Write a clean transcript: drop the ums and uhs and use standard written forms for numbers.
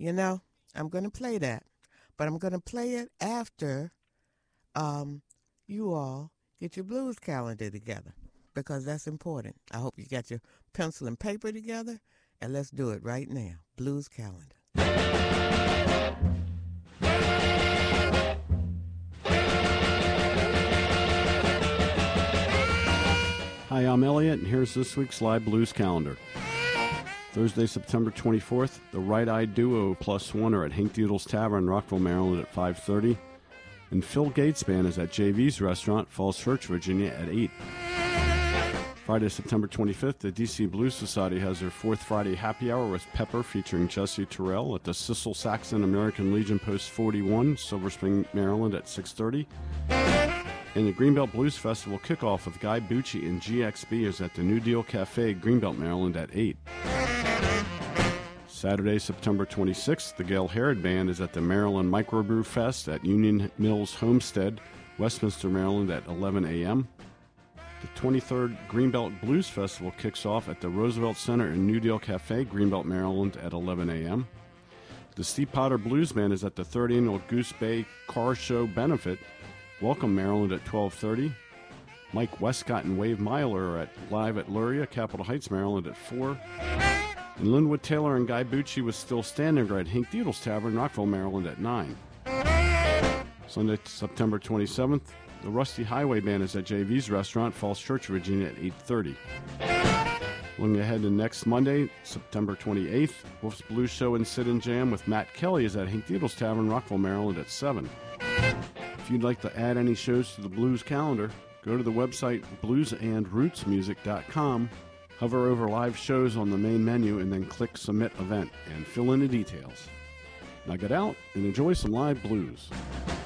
You know, I'm going to play that, but I'm going to play it after you all get your blues calendar together because that's important. I hope you got your pencil and paper together, and let's do it right now. Blues calendar. Hi, I'm Elliot, and here's this week's live blues calendar. Thursday, September 24th, the Right Eye Duo plus one are at Hank Doodle's Tavern, Rockville, Maryland at 5:30. And Phil Gates Band is at JV's Restaurant, Falls Church, Virginia at 8. Friday, September 25th, the DC Blues Society has their fourth Friday happy hour with Pepper featuring Jesse Terrell at the Cecil Saxon American Legion Post 41, Silver Spring, Maryland at 6:30. And the Greenbelt Blues Festival kickoff with Guy Bucci and GXB is at the New Deal Cafe, Greenbelt, Maryland at 8. Saturday, September 26th, the Gail Herod Band is at the Maryland Microbrew Fest at Union Mills Homestead, Westminster, Maryland at 11 a.m. The 23rd Greenbelt Blues Festival kicks off at the Roosevelt Center in New Deal Cafe, Greenbelt, Maryland at 11 a.m. The Steve Potter Blues Band is at the 3rd Annual Goose Bay Car Show Benefit, Welcome, Maryland at 12:30. Mike Westcott and Wave Myler are live at Luria, Capitol Heights, Maryland at 4. And Linwood Taylor and Guy Bucci was Still Standing are at Hank Doodle's Tavern, Rockville, Maryland at 9. Sunday, September 27th, the Rusty Highway Band is at JV's Restaurant, Falls Church, Virginia at 8:30. Looking ahead to next Monday, September 28th, Wolf's Blues Show and Sit and Jam with Matt Kelly is at Hank Doodle's Tavern, Rockville, Maryland at 7. If you'd like to add any shows to the blues calendar, go to the website bluesandrootsmusic.com, hover over live shows on the main menu, and then click Submit Event and fill in the details. Now get out and enjoy some live blues.